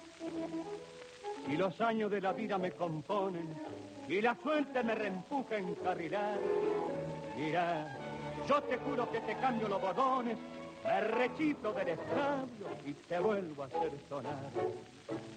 Y los años de la vida me componen y la suerte me reempuja a encarrilar. Mira, yo te juro que te cambio los bordones, me rechito del establo y te vuelvo a hacer sonar.